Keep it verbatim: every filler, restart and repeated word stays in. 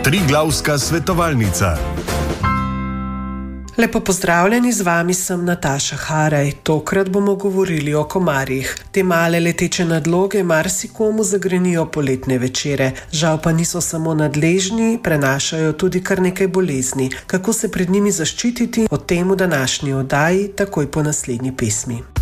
Triglavska svetovalnica. Lepo pozdravljeni, z vami sem Nataša Haraj. Tokrat bomo govorili o komarjih. Te male leteče nadloge marsikomu zagrenijo poletne večere. Žal pa niso samo nadležni, prenašajo tudi kar nekaj bolezni. Kako se pred njimi zaščititi? O tem v današnji oddaji takoj po naslednji pesmi.